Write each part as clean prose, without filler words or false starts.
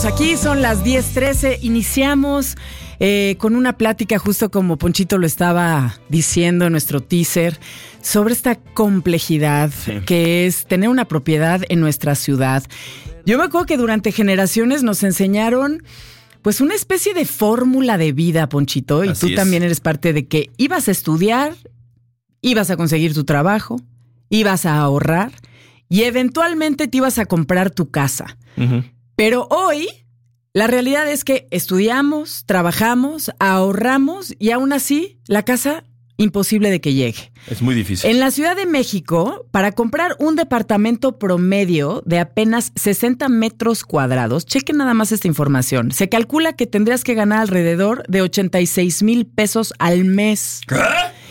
Aquí son las 10:13, iniciamos con una plática justo como Ponchito lo estaba diciendo en nuestro teaser sobre esta complejidad que es tener una propiedad en nuestra ciudad. Yo me acuerdo que durante generaciones nos enseñaron pues una especie de fórmula de vida, Ponchito, y Así tú también eres parte de que ibas a estudiar, ibas a conseguir tu trabajo, ibas a ahorrar y eventualmente te ibas a comprar tu casa. Uh-huh. Pero hoy la realidad es que estudiamos, trabajamos, ahorramos y aún así la casa imposible de que llegue. Es muy difícil. En la Ciudad de México, para comprar un departamento promedio de apenas 60 metros cuadrados, chequen nada más esta información, se calcula que tendrías que ganar alrededor de 86,000 pesos al mes. ¿Qué?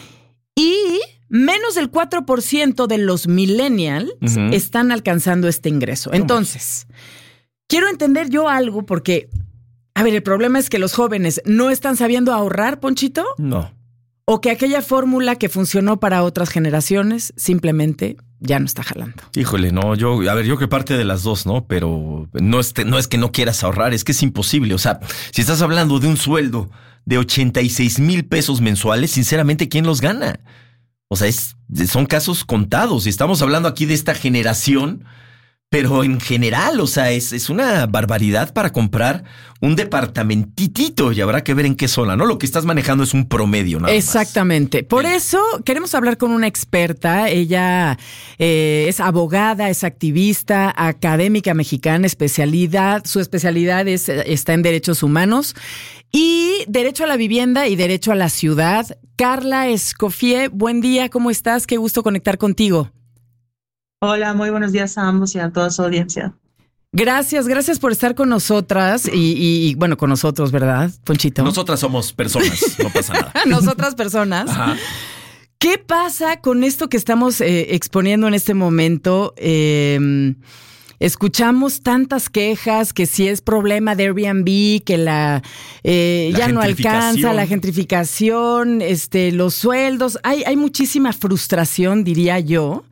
Y menos del 4% de los millennials están alcanzando este ingreso. Entonces, quiero entender yo algo porque, a ver, el problema es que los jóvenes no están sabiendo ahorrar, Ponchito. No. O que aquella fórmula que funcionó para otras generaciones simplemente ya no está jalando. Híjole, no, yo creo que parte de las dos, ¿no? Pero no es que no quieras ahorrar, es que es imposible. O sea, si estás hablando de un sueldo de 86,000 pesos mensuales, sinceramente, ¿quién los gana? O sea, son casos contados. Y estamos hablando aquí de esta generación, pero en general, o sea, es una barbaridad para comprar un departamentitito y habrá que ver en qué zona, ¿no? Lo que estás manejando es un promedio, nada más. Exactamente. Por eso queremos hablar con una experta. Ella es abogada, es activista, académica mexicana, su especialidad está en derechos humanos y derecho a la vivienda y derecho a la ciudad. Carla Escoffier, buen día, ¿cómo estás? Qué gusto conectar contigo. Hola, muy buenos días a ambos y a toda su audiencia. Gracias por estar con nosotras y bueno, con nosotros, ¿verdad, Ponchito? Nosotras somos personas, no pasa nada. Nosotras personas. Ajá. ¿Qué pasa con esto que estamos exponiendo en este momento? Escuchamos tantas quejas que si es problema de Airbnb, que ya no alcanza la gentrificación, los sueldos. Hay muchísima frustración, diría yo.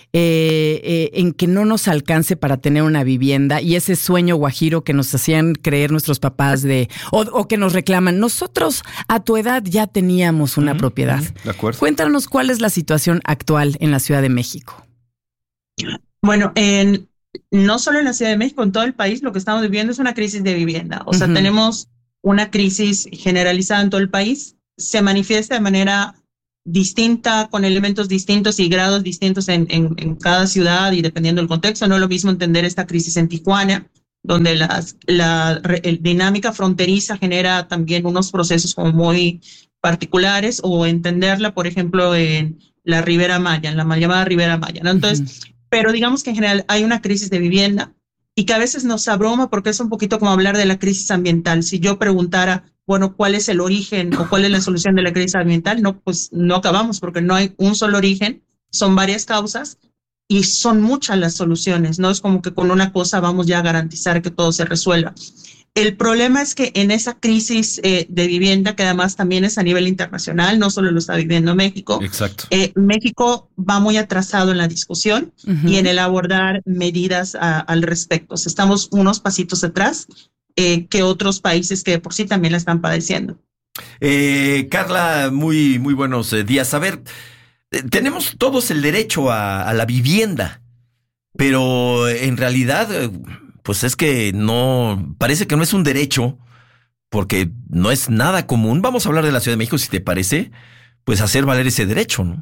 En que no nos alcance para tener una vivienda y ese sueño guajiro que nos hacían creer nuestros papás o que nos reclaman. Nosotros a tu edad ya teníamos una propiedad. De acuerdo. Cuéntanos cuál es la situación actual en la Ciudad de México. Bueno, no solo en la Ciudad de México, en todo el país lo que estamos viviendo es una crisis de vivienda. O sea, tenemos una crisis generalizada en todo el país. Se manifiesta de manera distinta, con elementos distintos y grados distintos en cada ciudad y dependiendo del contexto. No es lo mismo entender esta crisis en Tijuana, donde la dinámica fronteriza genera también unos procesos como muy particulares, o entenderla, por ejemplo, en la Ribera Maya, en la mal llamada Ribera Maya, ¿no? Entonces, pero digamos que en general hay una crisis de vivienda y que a veces nos abruma porque es un poquito como hablar de la crisis ambiental. Si yo preguntara, bueno, ¿cuál es el origen o cuál es la solución de la crisis ambiental? No, pues no acabamos porque no hay un solo origen, son varias causas y son muchas las soluciones. No es como que con una cosa vamos ya a garantizar que todo se resuelva. El problema es que en esa crisis de vivienda, que además también es a nivel internacional, no solo lo está viviendo México. Exacto. México va muy atrasado en la discusión y en el abordar medidas al respecto. O sea, estamos unos pasitos atrás que otros países que de por sí también la están padeciendo. Carla, muy buenos días. A ver, tenemos todos el derecho a la vivienda, pero en realidad, pues es que parece que no es un derecho, porque no es nada común. Vamos a hablar de la Ciudad de México, si te parece, pues hacer valer ese derecho, ¿no?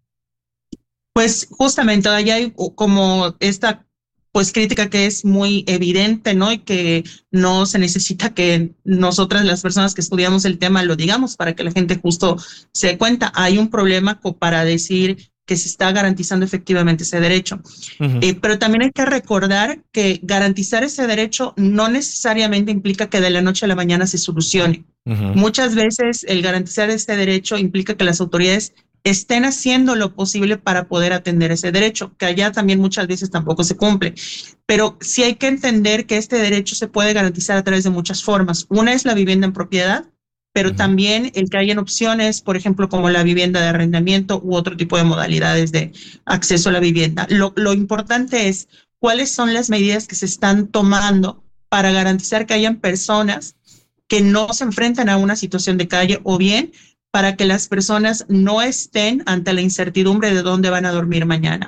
Pues justamente, allá hay como esta pues crítica que es muy evidente, ¿no? Y que no se necesita que nosotras, las personas que estudiamos el tema, lo digamos para que la gente justo se dé cuenta. Hay un problema para decir que se está garantizando efectivamente ese derecho. Pero también hay que recordar que garantizar ese derecho no necesariamente implica que de la noche a la mañana se solucione. Muchas veces el garantizar ese derecho implica que las autoridades estén haciendo lo posible para poder atender ese derecho, que allá también muchas veces tampoco se cumple. Pero sí hay que entender que este derecho se puede garantizar a través de muchas formas. Una es la vivienda en propiedad, pero también el que hayan opciones, por ejemplo, como la vivienda de arrendamiento u otro tipo de modalidades de acceso a la vivienda. Lo importante es cuáles son las medidas que se están tomando para garantizar que hayan personas que no se enfrenten a una situación de calle, o bien para que las personas no estén ante la incertidumbre de dónde van a dormir mañana.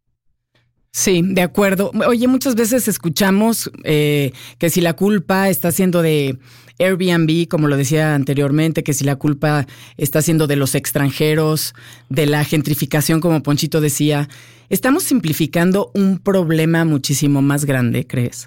Sí, de acuerdo. Oye, muchas veces escuchamos que si la culpa está siendo de Airbnb, como lo decía anteriormente, que si la culpa está siendo de los extranjeros, de la gentrificación, como Ponchito decía. ¿Estamos simplificando un problema muchísimo más grande, crees?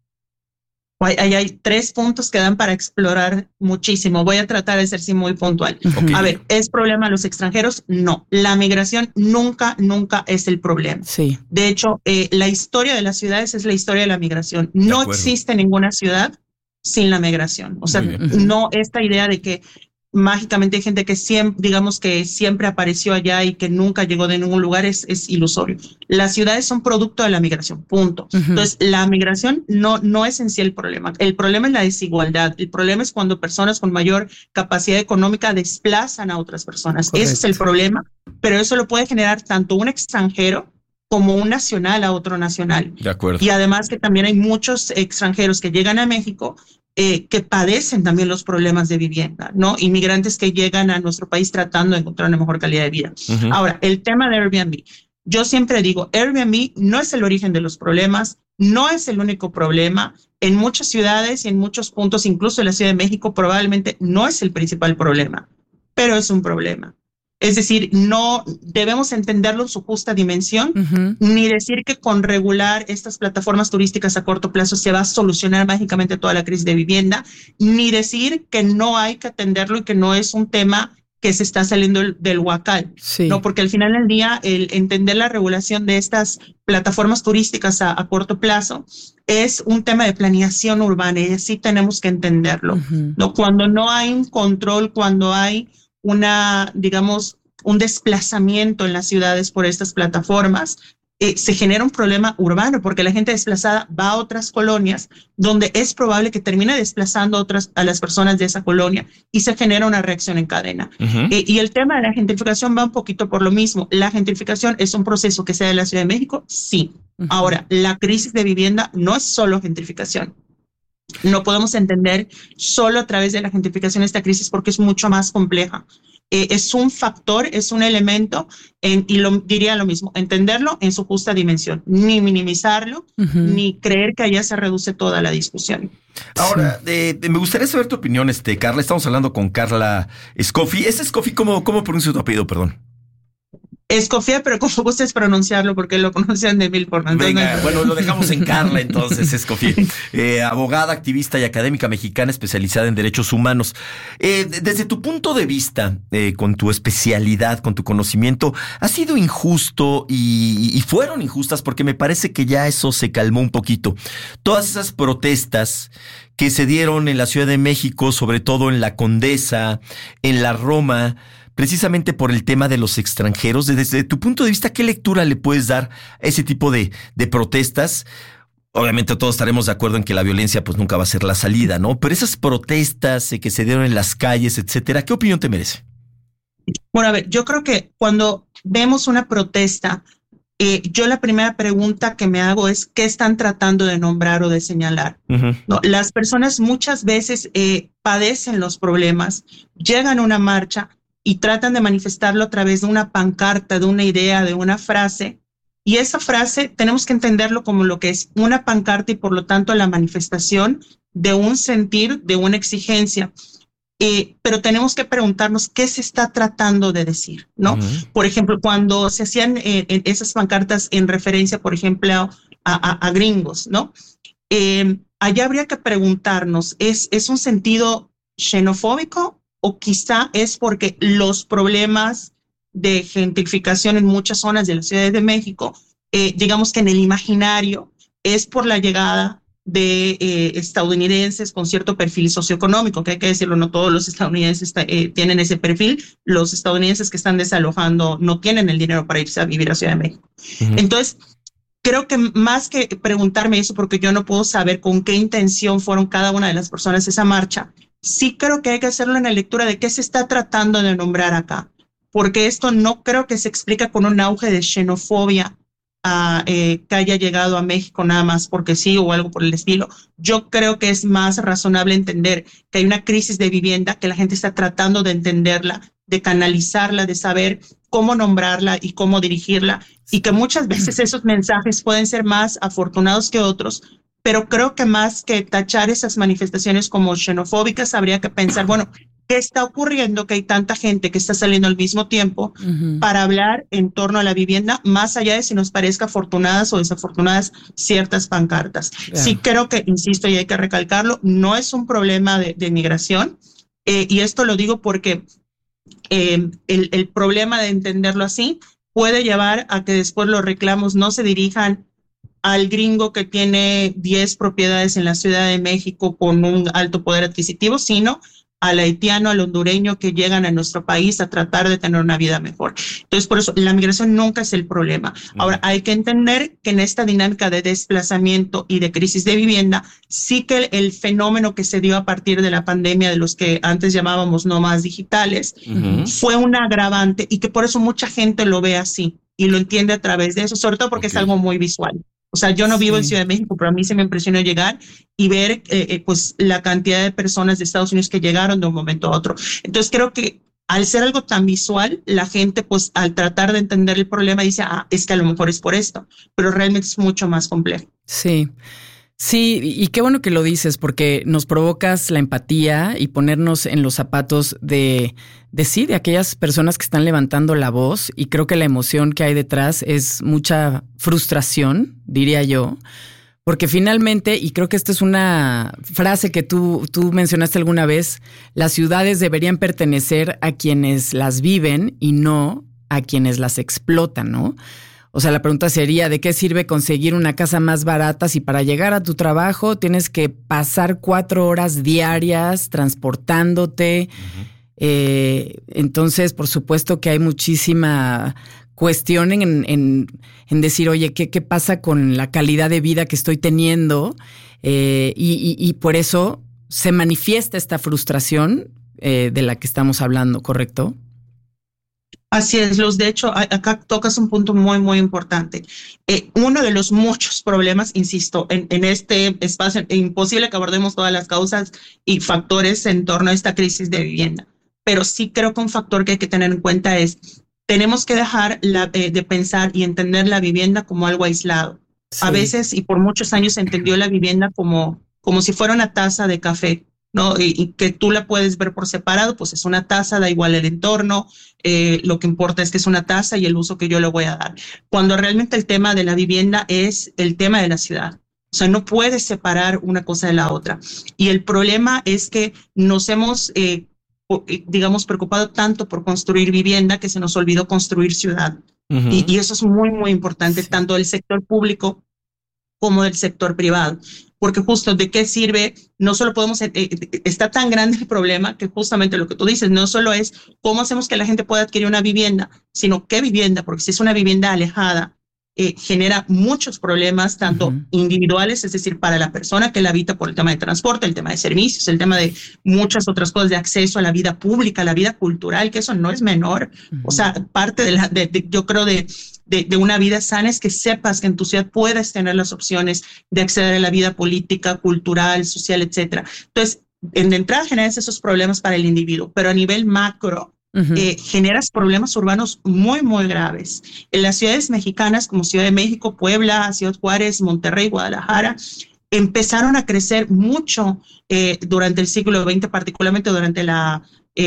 Hay 3 puntos que dan para explorar muchísimo. Voy a tratar de ser muy puntual. Okay. A ver, ¿es problema de los extranjeros? No. La migración nunca es el problema. Sí. De hecho, la historia de las ciudades es la historia de la migración. No existe ninguna ciudad sin la migración. O sea, no esta idea de que mágicamente hay gente que siempre, digamos que siempre apareció allá y que nunca llegó de ningún lugar, es ilusorio. Las ciudades son producto de la migración, punto. Entonces, la migración no es en sí el problema. El problema es la desigualdad. El problema es cuando personas con mayor capacidad económica desplazan a otras personas. Correcto. Ese es el problema, pero eso lo puede generar tanto un extranjero como un nacional a otro nacional. De acuerdo. Y además que también hay muchos extranjeros que llegan a México que padecen también los problemas de vivienda, ¿no? Inmigrantes que llegan a nuestro país tratando de encontrar una mejor calidad de vida. Ahora, el tema de Airbnb. Yo siempre digo, Airbnb no es el origen de los problemas, no es el único problema. En muchas ciudades y en muchos puntos, incluso en la Ciudad de México, probablemente no es el principal problema, pero es un problema. Es decir, no debemos entenderlo en su justa dimensión, ni decir que con regular estas plataformas turísticas a corto plazo se va a solucionar mágicamente toda la crisis de vivienda, ni decir que no hay que atenderlo y que no es un tema que se está saliendo del huacal. Sí. No, porque al final del día, el entender la regulación de estas plataformas turísticas a corto plazo es un tema de planeación urbana y así tenemos que entenderlo. ¿No? Cuando no hay un control, cuando hay un desplazamiento en las ciudades por estas plataformas, se genera un problema urbano porque la gente desplazada va a otras colonias donde es probable que termine desplazando a las personas de esa colonia y se genera una reacción en cadena. Y el tema de la gentrificación va un poquito por lo mismo. La gentrificación es un proceso que se da en la Ciudad de México, sí. Ahora, la crisis de vivienda no es solo gentrificación. No podemos entender solo a través de la gentrificación esta crisis porque es mucho más compleja. Es un factor, es un elemento, y diría lo mismo, entenderlo en su justa dimensión, ni minimizarlo, ni creer que allá se reduce toda la discusión. Ahora, me gustaría saber tu opinión, Carla. Estamos hablando con Carla Escoffi. ¿Ese Escoffi cómo pronuncia tu apellido, perdón? Escoffier, pero como gustes pronunciarlo, porque lo pronuncian de mil formas. Venga, bueno, lo dejamos en Carla entonces, Escoffier. Abogada, activista y académica mexicana especializada en derechos humanos. Desde tu punto de vista, con tu especialidad, con tu conocimiento, ¿ha sido injusto y fueron injustas? Porque me parece que ya eso se calmó un poquito. Todas esas protestas que se dieron en la Ciudad de México, sobre todo en la Condesa, en la Roma, precisamente por el tema de los extranjeros. Desde tu punto de vista, ¿qué lectura le puedes dar a ese tipo de protestas? Obviamente todos estaremos de acuerdo en que la violencia pues nunca va a ser la salida, ¿no? Pero esas protestas que se dieron en las calles, etcétera, ¿qué opinión te merece? Bueno, a ver, yo creo que cuando vemos una protesta, yo la primera pregunta que me hago es ¿qué están tratando de nombrar o de señalar? No, las personas muchas veces padecen los problemas, llegan a una marcha y tratan de manifestarlo a través de una pancarta, de una idea, de una frase. Y esa frase tenemos que entenderlo como lo que es una pancarta y por lo tanto la manifestación de un sentir, de una exigencia. Pero tenemos que preguntarnos qué se está tratando de decir, ¿no? Por ejemplo, cuando se hacían esas pancartas en referencia, por ejemplo, a gringos, ¿no? Allá habría que preguntarnos, ¿es un sentido xenofóbico? O quizá es porque los problemas de gentrificación en muchas zonas de la Ciudad de México, digamos que en el imaginario, es por la llegada de estadounidenses con cierto perfil socioeconómico, que hay que decirlo, no todos los estadounidenses tienen ese perfil. Los estadounidenses que están desalojando no tienen el dinero para irse a vivir a Ciudad de México. Entonces, creo que más que preguntarme eso, porque yo no puedo saber con qué intención fueron cada una de las personas a esa marcha, sí creo que hay que hacerlo en la lectura de qué se está tratando de nombrar acá, porque esto no creo que se explica con un auge de xenofobia que haya llegado a México nada más porque sí o algo por el estilo. Yo creo que es más razonable entender que hay una crisis de vivienda, que la gente está tratando de entenderla, de canalizarla, de saber cómo nombrarla y cómo dirigirla, y que muchas veces esos mensajes pueden ser más afortunados que otros, pero creo que más que tachar esas manifestaciones como xenofóbicas, habría que pensar, bueno, ¿qué está ocurriendo que hay tanta gente que está saliendo al mismo tiempo para hablar en torno a la vivienda, más allá de si nos parezca afortunadas o desafortunadas ciertas pancartas? Sí creo que, insisto, y hay que recalcarlo, no es un problema de migración, y esto lo digo porque el problema de entenderlo así puede llevar a que después los reclamos no se dirijan al gringo que tiene 10 propiedades en la Ciudad de México con un alto poder adquisitivo, sino al haitiano, al hondureño que llegan a nuestro país a tratar de tener una vida mejor. Entonces, por eso, la migración nunca es el problema. Ahora, hay que entender que en esta dinámica de desplazamiento y de crisis de vivienda, sí que el fenómeno que se dio a partir de la pandemia, de los que antes llamábamos nómadas digitales, fue un agravante, y que por eso mucha gente lo ve así y lo entiende a través de eso, sobre todo porque es algo muy visual. O sea, yo no vivo en Ciudad de México, pero a mí se me impresionó llegar y ver pues la cantidad de personas de Estados Unidos que llegaron de un momento a otro. Entonces creo que al ser algo tan visual, la gente pues al tratar de entender el problema dice, es que a lo mejor es por esto, pero realmente es mucho más complejo. Sí. Sí, y qué bueno que lo dices, porque nos provocas la empatía y ponernos en los zapatos de aquellas personas que están levantando la voz, y creo que la emoción que hay detrás es mucha frustración, diría yo, porque finalmente, y creo que esta es una frase que tú mencionaste alguna vez, las ciudades deberían pertenecer a quienes las viven y no a quienes las explotan, ¿no? O sea, la pregunta sería, ¿de qué sirve conseguir una casa más barata si para llegar a tu trabajo tienes que pasar 4 horas diarias transportándote? Entonces, por supuesto que hay muchísima cuestión en decir, oye, ¿qué pasa con la calidad de vida que estoy teniendo? Y por eso se manifiesta esta frustración de la que estamos hablando, ¿correcto? Así es, Luz. De hecho, acá tocas un punto muy, muy importante. Uno de los muchos problemas, insisto, en este espacio, imposible que abordemos todas las causas y factores en torno a esta crisis de vivienda, pero sí creo que un factor que hay que tener en cuenta es, tenemos que dejar de pensar y entender la vivienda como algo aislado. Sí. A veces, y por muchos años, se entendió la vivienda como si fuera una taza de café, ¿no? Y que tú la puedes ver por separado, pues es una taza, da igual el entorno, lo que importa es que es una taza y el uso que yo le voy a dar. Cuando realmente el tema de la vivienda es el tema de la ciudad. O sea, no puedes separar una cosa de la otra. Y el problema es que nos hemos, digamos, preocupado tanto por construir vivienda que se nos olvidó construir ciudad. Y eso es muy, muy importante, tanto del sector público como del sector privado. Porque justo de qué sirve, no solo podemos, está tan grande el problema que justamente lo que tú dices, no solo es cómo hacemos que la gente pueda adquirir una vivienda, sino qué vivienda, porque si es una vivienda alejada, genera muchos problemas, tanto individuales, es decir, para la persona que la habita por el tema de transporte, el tema de servicios, el tema de muchas otras cosas, de acceso a la vida pública, a la vida cultural, que eso no es menor. O sea, parte yo creo de una vida sana es que sepas que en tu ciudad puedes tener las opciones de acceder a la vida política, cultural, social, etcétera. Entonces, de entrada generas esos problemas para el individuo, pero a nivel macro, generas problemas urbanos muy, muy graves. En las ciudades mexicanas como Ciudad de México, Puebla, Ciudad Juárez, Monterrey, Guadalajara, empezaron a crecer mucho durante el siglo XX, particularmente durante la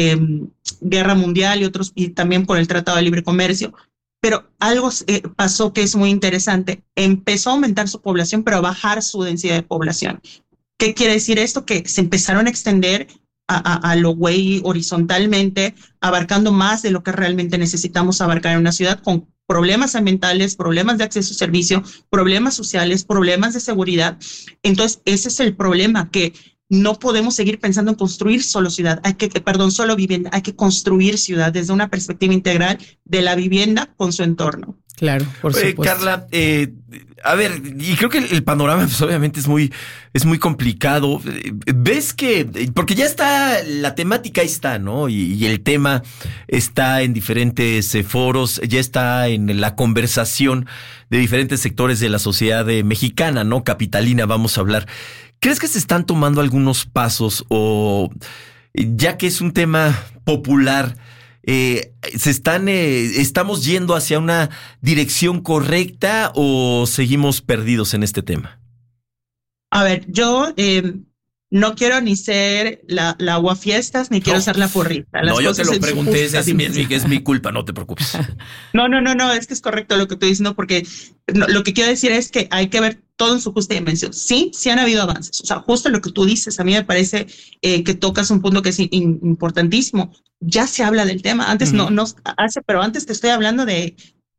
Guerra Mundial y también por el Tratado de Libre Comercio. Pero algo pasó que es muy interesante. Empezó a aumentar su población, pero a bajar su densidad de población. ¿Qué quiere decir esto? Que se empezaron a extender a lo güey horizontalmente, abarcando más de lo que realmente necesitamos abarcar en una ciudad, con problemas ambientales, problemas de acceso a servicio, problemas sociales, problemas de seguridad. Entonces, ese es el problema, que no podemos seguir pensando en construir solo vivienda, hay que construir ciudad desde una perspectiva integral de la vivienda con su entorno. Claro, por supuesto. Carla, a ver, y creo que el panorama pues, obviamente es muy complicado. ¿Ves que, porque ya está, la temática ahí está, ¿no? Y el tema está en diferentes foros, ya está en la conversación de diferentes sectores de la sociedad mexicana, ¿no? Capitalina, vamos a hablar. ¿Crees que se están tomando algunos pasos o ya que es un tema popular, estamos yendo hacia una dirección correcta o seguimos perdidos en este tema? A ver, yo no quiero ni ser la aguafiestas, ni quiero ser la porrista. No, yo te lo pregunté, es mi culpa, no te preocupes. No, es que es correcto lo que tú dices, ¿no? Porque lo que quiero decir es que hay que ver todo en su justa dimensión. Sí han habido avances. O sea, justo lo que tú dices, a mí me parece que tocas un punto que es importantísimo. Ya se habla del tema. Antes pero antes te estoy hablando de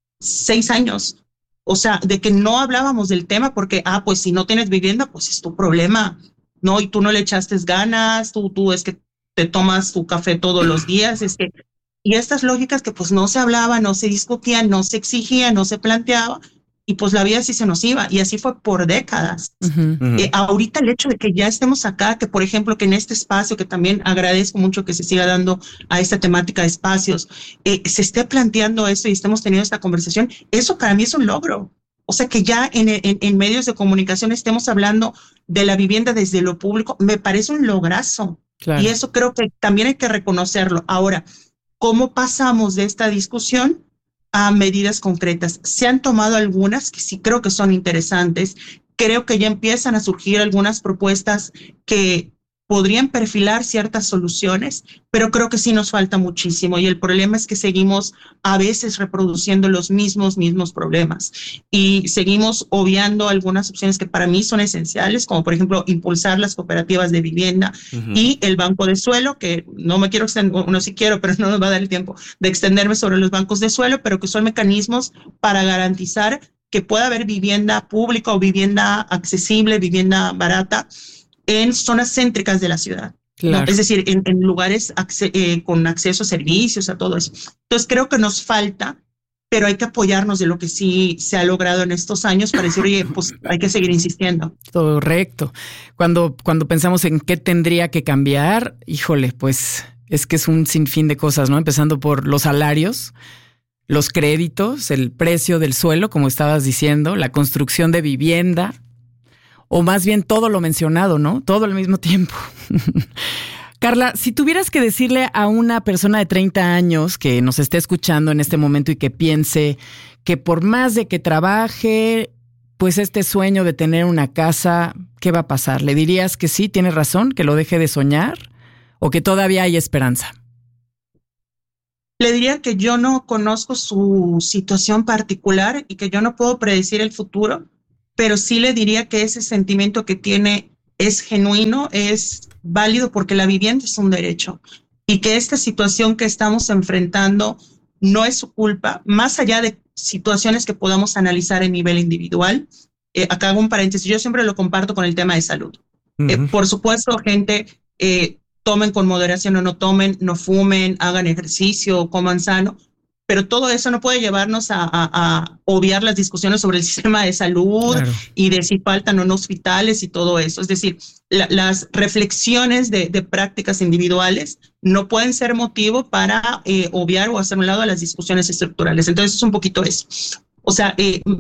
6 años. O sea, de que no hablábamos del tema porque, pues si no tienes vivienda, pues es tu problema, ¿no? Y tú no le echaste ganas, tú es que te tomas tu café todos los días, y estas lógicas que pues no se hablaban, no se discutían, no se exigían, no se planteaba, y pues la vida sí se nos iba, y así fue por décadas. Ahorita el hecho de que ya estemos acá, que por ejemplo que en este espacio, que también agradezco mucho que se siga dando a esta temática de espacios, se esté planteando esto y estemos teniendo esta conversación, eso para mí es un logro. O sea, que ya en medios de comunicación estemos hablando de la vivienda desde lo público, me parece un lograzo. Claro. Y eso creo que también hay que reconocerlo. Ahora, ¿cómo pasamos de esta discusión a medidas concretas? Se han tomado algunas que sí creo que son interesantes. Creo que ya empiezan a surgir algunas propuestas que podrían perfilar ciertas soluciones, pero creo que sí nos falta muchísimo, y el problema es que seguimos a veces reproduciendo los mismos problemas y seguimos obviando algunas opciones que para mí son esenciales, como por ejemplo impulsar las cooperativas de vivienda y el banco de suelo, que no me quiero extender, no sí quiero, pero no nos va a dar el tiempo de extenderme sobre los bancos de suelo, pero que son mecanismos para garantizar que pueda haber vivienda pública o vivienda accesible, vivienda barata, en zonas céntricas de la ciudad, claro. ¿No? Es decir, en lugares con acceso a servicios, a todo eso. Entonces creo que nos falta, pero hay que apoyarnos de lo que sí se ha logrado en estos años para decir, oye, pues hay que seguir insistiendo. Correcto. Cuando pensamos en qué tendría que cambiar, híjole, pues es que es un sinfín de cosas, ¿no? Empezando por los salarios, los créditos, el precio del suelo, como estabas diciendo, la construcción de vivienda, o más bien todo lo mencionado, ¿no? Todo al mismo tiempo. Carla, si tuvieras que decirle a una persona de 30 años que nos esté escuchando en este momento y que piense que por más de que trabaje, pues este sueño de tener una casa, ¿qué va a pasar? ¿Le dirías que sí, tiene razón, que lo deje de soñar o que todavía hay esperanza? Le diría que yo no conozco su situación particular y que yo no puedo predecir el futuro, pero sí le diría que ese sentimiento que tiene es genuino, es válido, porque la vivienda es un derecho, y que esta situación que estamos enfrentando no es su culpa, más allá de situaciones que podamos analizar en nivel individual. Acá hago un paréntesis, yo siempre lo comparto con el tema de salud. Por supuesto, gente, tomen con moderación o no tomen, no fumen, hagan ejercicio, coman sano, pero todo eso no puede llevarnos a obviar las discusiones sobre el sistema de salud, claro, y de si faltan o no hospitales y todo eso. Es decir, las reflexiones de prácticas individuales no pueden ser motivo para obviar o hacer un lado a las discusiones estructurales. Entonces es un poquito eso. O sea,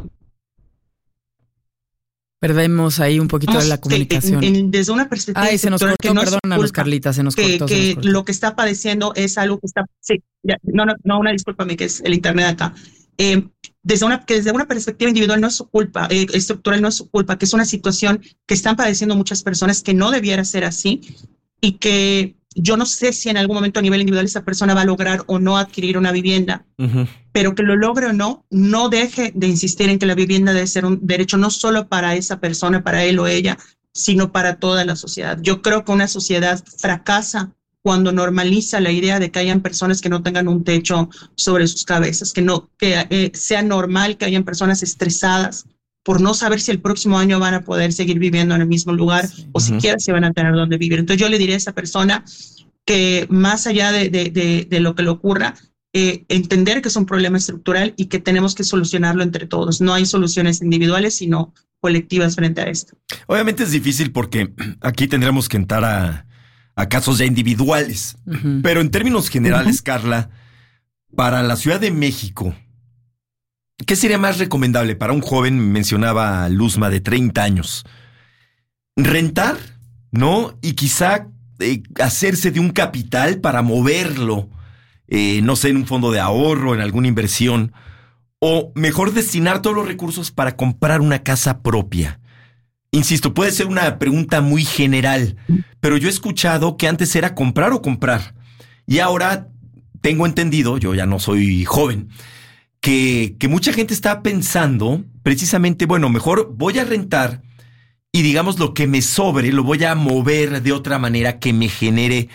perdemos ahí un poquito de la comunicación. Desde una perspectiva. Se nos cortó, no, perdónanos, Carlita, se nos cortó. Lo que está padeciendo es algo que está. Sí, no, una discúlpame, que es el internet acá. Desde una perspectiva individual no es su culpa, estructural no es su culpa, que es una situación que están padeciendo muchas personas, que no debiera ser así, y que yo no sé si en algún momento a nivel individual esa persona va a lograr o no adquirir una vivienda, pero que lo logre o no deje de insistir en que la vivienda debe ser un derecho no solo para esa persona, para él o ella, sino para toda la sociedad. Yo creo que una sociedad fracasa cuando normaliza la idea de que hayan personas que no tengan un techo sobre sus cabezas, que sea normal que hayan personas estresadas por no saber si el próximo año van a poder seguir viviendo en el mismo lugar, o siquiera si van a tener dónde vivir. Entonces yo le diría a esa persona que más allá de lo que le ocurra, entender que es un problema estructural y que tenemos que solucionarlo entre todos. No hay soluciones individuales, sino colectivas frente a esto. Obviamente es difícil porque aquí tendríamos que entrar a casos ya individuales. Uh-huh. Pero en términos generales, uh-huh, Carla, para la Ciudad de México, ¿qué sería más recomendable para un joven? Mencionaba Luzma, de 30 años. Rentar, ¿no? Y quizá hacerse de un capital para moverlo, no sé, en un fondo de ahorro, en alguna inversión, o mejor destinar todos los recursos para comprar una casa propia. Insisto, puede ser una pregunta muy general, pero yo he escuchado que antes era comprar o comprar. Y ahora tengo entendido, yo ya no soy joven, que mucha gente está pensando precisamente, bueno, mejor voy a rentar y digamos lo que me sobre lo voy a mover de otra manera que me genere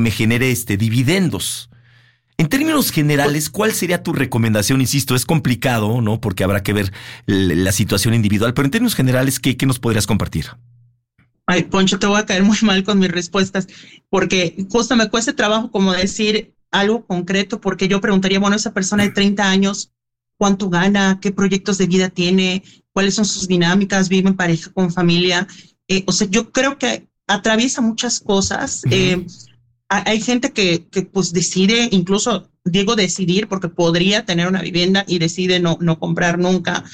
dividendos. En términos generales, ¿cuál sería tu recomendación? Insisto, es complicado, ¿no? Porque habrá que ver la situación individual, pero en términos generales, ¿qué nos podrías compartir? Ay, Poncho, te voy a caer muy mal con mis respuestas, porque justo me cuesta trabajo como decir algo concreto, porque yo preguntaría, bueno, esa persona de 30 años, ¿cuánto gana? ¿Qué proyectos de vida tiene? ¿Cuáles son sus dinámicas? ¿Vive en pareja, con familia? O sea, yo creo que atraviesa muchas cosas. Uh-huh. Hay gente que pues decide, incluso digo decidir porque podría tener una vivienda y decide no comprar nunca.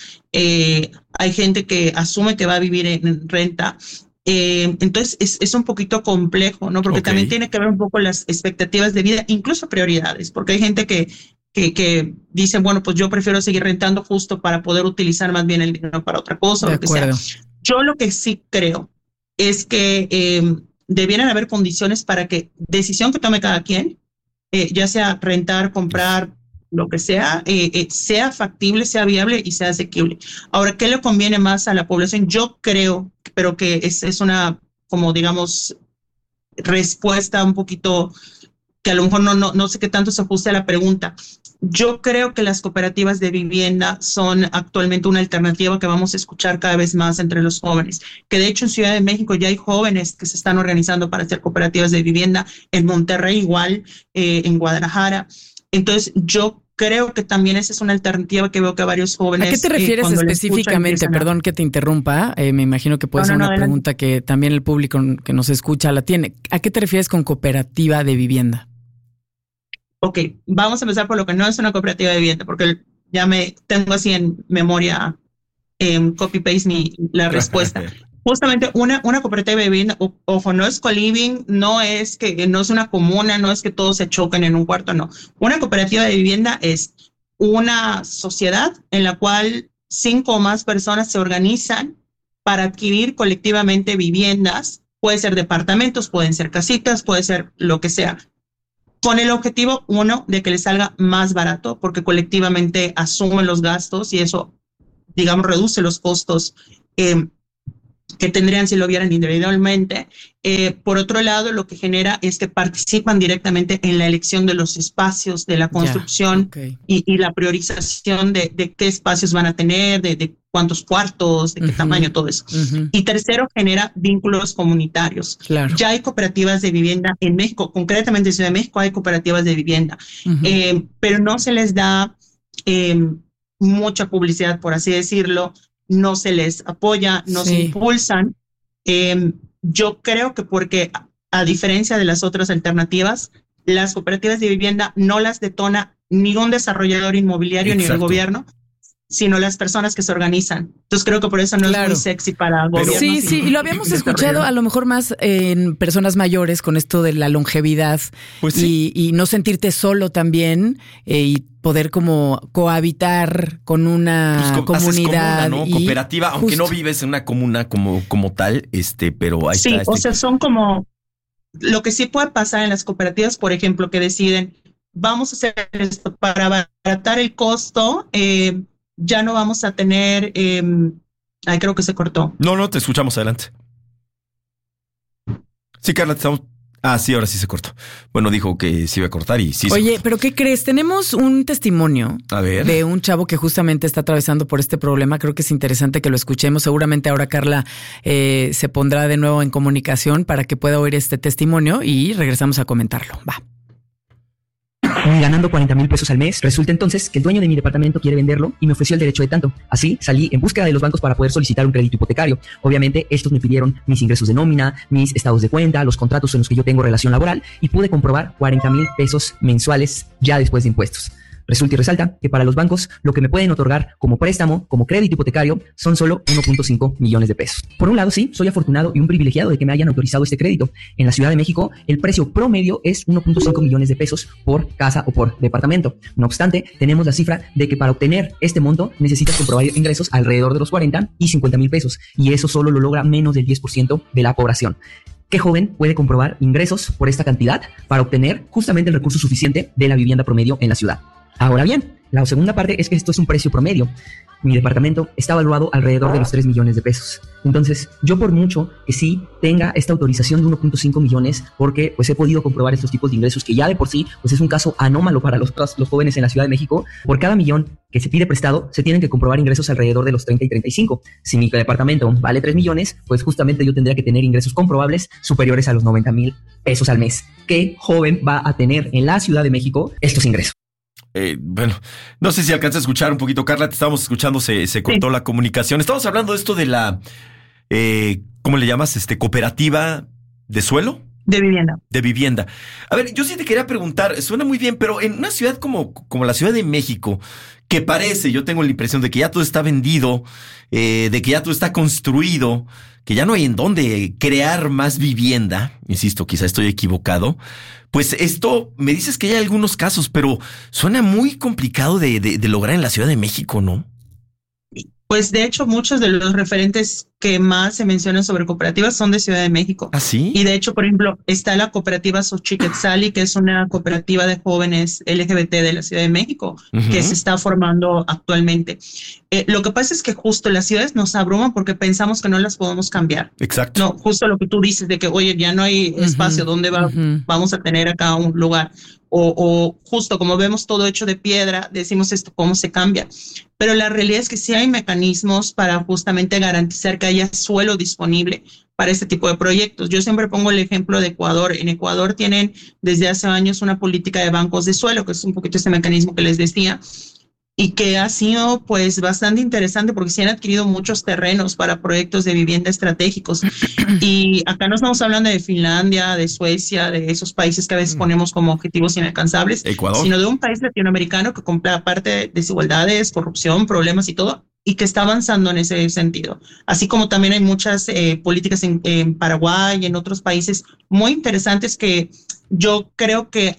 Hay gente que asume que va a vivir en renta. Entonces es un poquito complejo, ¿no? Porque también tiene que ver un poco las expectativas de vida, incluso prioridades, porque hay gente que dice, bueno, pues yo prefiero seguir rentando justo para poder utilizar más bien el dinero para otra cosa o lo que sea. Yo lo que sí creo es que debieran haber condiciones para que decisión que tome cada quien, ya sea rentar, comprar, lo que sea, sea factible, sea viable y sea asequible. Ahora, ¿qué le conviene más a la población? Yo creo, pero que es una, como digamos, respuesta un poquito que a lo mejor no sé qué tanto se ajuste a la pregunta. Yo creo que las cooperativas de vivienda son actualmente una alternativa que vamos a escuchar cada vez más entre los jóvenes, que de hecho en Ciudad de México ya hay jóvenes que se están organizando para hacer cooperativas de vivienda, en Monterrey igual, en Guadalajara. Entonces yo creo que también esa es una alternativa que veo que varios jóvenes... ¿A qué te refieres específicamente? Perdón que te interrumpa, me imagino que puede ser una pregunta que también el público que nos escucha la tiene. ¿A qué te refieres con cooperativa de vivienda? Ok, vamos a empezar por lo que no es una cooperativa de vivienda, porque ya me tengo así en memoria, copy-paste la respuesta. Justamente una cooperativa de vivienda, ojo, no es co-living, no es una comuna, no es que todos se choquen en un cuarto, no. Una cooperativa de vivienda es una sociedad en la cual 5 o más personas se organizan para adquirir colectivamente viviendas, puede ser departamentos, pueden ser casitas, puede ser lo que sea, con el objetivo, uno, de que les salga más barato, porque colectivamente asumen los gastos y eso, digamos, reduce los costos que tendrían si lo vieran individualmente. Por otro lado, lo que genera es que participan directamente en la elección de los espacios de la construcción y la priorización de qué espacios van a tener, de cuántos cuartos, de qué tamaño, todo eso. Y tercero, genera vínculos comunitarios. Claro. Ya hay cooperativas de vivienda en México, concretamente en Ciudad de México hay cooperativas de vivienda, pero no se les da mucha publicidad, por así decirlo, no se les apoya, no se impulsan. Yo creo que porque, a diferencia de las otras alternativas, las cooperativas de vivienda no las detona ni un desarrollador inmobiliario ni el gobierno, sino las personas que se organizan. Entonces creo que por eso no es muy sexy para gobiernos. Sí, y lo habíamos escuchado a lo mejor más en personas mayores con esto de la longevidad, pues y no sentirte solo también, y poder como cohabitar con una comunidad. Comuna, ¿no? Cooperativa, aunque no vives en una comuna como tal, pero ahí está. Sí, o sea, son como... Lo que sí puede pasar en las cooperativas, por ejemplo, que deciden, vamos a hacer esto para abaratar el costo, ya no vamos a tener... creo que se cortó. No, te escuchamos, adelante. Sí, Carla, estamos... sí, ahora sí se cortó. Bueno, dijo que se iba a cortar y sí. Oye, pero ¿qué crees? Tenemos un testimonio de un chavo que justamente está atravesando por este problema. Creo que es interesante que lo escuchemos. Seguramente ahora Carla se pondrá de nuevo en comunicación para que pueda oír este testimonio y regresamos a comentarlo. Va. ganando 40,000 pesos al mes. Resulta entonces que el dueño de mi departamento quiere venderlo y me ofreció el derecho de tanto. Así salí en búsqueda de los bancos para poder solicitar un crédito hipotecario. Obviamente estos me pidieron mis ingresos de nómina, mis estados de cuenta, los contratos en los que yo tengo relación laboral y pude comprobar 40,000 pesos mensuales ya después de impuestos. Resulta y resalta que para los bancos lo que me pueden otorgar como préstamo, como crédito hipotecario, son solo 1.5 millones de pesos. Por un lado, sí, soy afortunado y un privilegiado de que me hayan autorizado este crédito. En la Ciudad de México, el precio promedio es 1.5 millones de pesos por casa o por departamento. No obstante, tenemos la cifra de que para obtener este monto necesitas comprobar ingresos alrededor de los 40 y 50,000 pesos. Y eso solo lo logra menos del 10% de la población. ¿Qué joven puede comprobar ingresos por esta cantidad para obtener justamente el recurso suficiente de la vivienda promedio en la ciudad? Ahora bien, la segunda parte es que esto es un precio promedio. Mi departamento está valuado alrededor de los 3 millones de pesos. Entonces, yo por mucho que sí tenga esta autorización de 1.5 millones, porque pues he podido comprobar estos tipos de ingresos que ya de por sí pues es un caso anómalo para los jóvenes en la Ciudad de México. Por cada millón que se pide prestado, se tienen que comprobar ingresos alrededor de los 30 y 35. Si mi departamento vale 3 millones, pues justamente yo tendría que tener ingresos comprobables superiores a los 90,000 pesos al mes. ¿Qué joven va a tener en la Ciudad de México estos ingresos? Bueno, no sé si alcanza a escuchar un poquito, Carla, te estábamos escuchando, se cortó la comunicación. Estamos hablando de esto de la, ¿cómo le llamas? ¿Cooperativa de suelo? De vivienda. De vivienda. A ver, yo sí te quería preguntar, suena muy bien, pero en una ciudad como la Ciudad de México, que parece, yo tengo la impresión de que ya todo está vendido, de que ya todo está construido, que ya no hay en dónde crear más vivienda, insisto, quizá estoy equivocado, pues esto, me dices que hay algunos casos, pero suena muy complicado de lograr en la Ciudad de México, ¿no? Pues de hecho muchos de los referentes que más se mencionan sobre cooperativas son de Ciudad de México. ¿Ah, sí? Y de hecho, por ejemplo, está la cooperativa Xochiquetzali, que es una cooperativa de jóvenes LGBT de la Ciudad de México, que se está formando actualmente. Lo que pasa es que justo las ciudades nos abruman porque pensamos que no las podemos cambiar. Exacto. No, justo lo que tú dices de que, oye, ya no hay espacio, ¿dónde vamos a tener acá un lugar? O justo como vemos todo hecho de piedra, decimos esto, ¿cómo se cambia? Pero la realidad es que sí hay mecanismos para justamente garantizar que haya suelo disponible para este tipo de proyectos. Yo siempre pongo el ejemplo de Ecuador. En Ecuador tienen desde hace años una política de bancos de suelo, que es un poquito este mecanismo que les decía, y que ha sido pues bastante interesante porque se han adquirido muchos terrenos para proyectos de vivienda estratégicos. Y acá no estamos hablando de Finlandia, de Suecia, de esos países que a veces ponemos como objetivos inalcanzables, Ecuador, sino de un país latinoamericano que aparte de desigualdades, corrupción, problemas y todo, y que está avanzando en ese sentido. Así como también hay muchas políticas en Paraguay y en otros países muy interesantes que yo creo que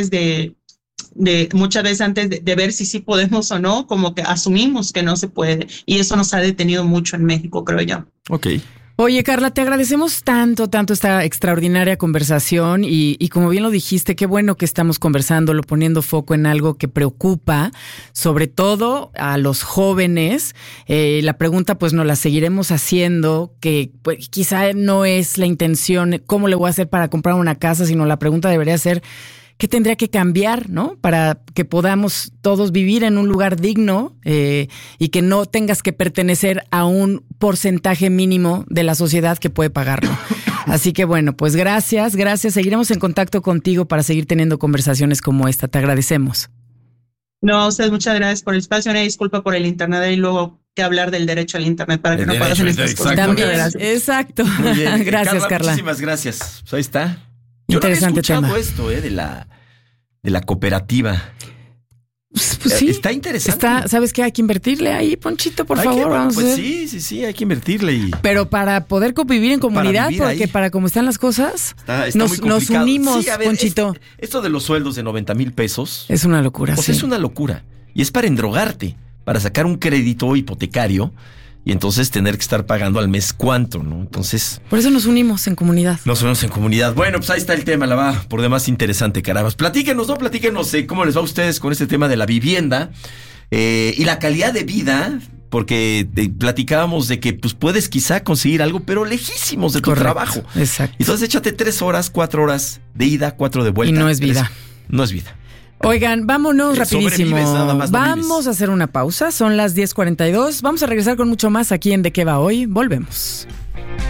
muchas veces antes de ver si sí podemos o no, como que asumimos que no se puede. Y eso nos ha detenido mucho en México, creo yo. Ok. Oye, Carla, te agradecemos tanto esta extraordinaria conversación y como bien lo dijiste, qué bueno que estamos conversándolo, poniendo foco en algo que preocupa, sobre todo a los jóvenes. La pregunta pues nos la seguiremos haciendo, que pues, quizá no es la intención, ¿cómo le voy a hacer para comprar una casa? Sino la pregunta debería ser, ¿qué tendría que cambiar, no? Para que podamos todos vivir en un lugar digno y que no tengas que pertenecer a un porcentaje mínimo de la sociedad que puede pagarlo. Así que bueno, pues gracias. Seguiremos en contacto contigo para seguir teniendo conversaciones como esta. Te agradecemos. No, a ustedes muchas gracias por el espacio. Una disculpa por el internet y luego que hablar del derecho al internet para que no puedas hacer estas cosas. También, exacto. Gracias, Carla. Muchísimas gracias. Pues ahí está. Yo Interesante no había escuchado esto de la cooperativa. Pues sí. Está interesante. ¿Sabes qué? Hay que invertirle ahí, Ponchito, por favor. Vamos pues a ver. Sí, hay que invertirle. Pero para poder convivir en comunidad, porque para cómo están las cosas, nos unimos, sí, Ponchito. Esto de los sueldos de 90,000 pesos. Es una locura, pues sí. Es una locura. Y es para endrogarte, para sacar un crédito hipotecario y entonces tener que estar pagando al mes cuánto, ¿no? Entonces... Por eso nos unimos en comunidad. Bueno, pues ahí está el tema, la va por demás interesante, carabas. Platíquenos cómo les va a ustedes con este tema de la vivienda y la calidad de vida, porque platicábamos de que pues puedes quizá conseguir algo, pero lejísimos de tu trabajo. Exacto. Entonces échate 3 horas, 4 horas de ida, 4 de vuelta. Y no es vida. No es vida. Oigan, vámonos rapidísimo. Nada más, vamos a hacer una pausa, son las 10:42. Vamos a regresar con mucho más aquí en De Qué Va Hoy. Volvemos.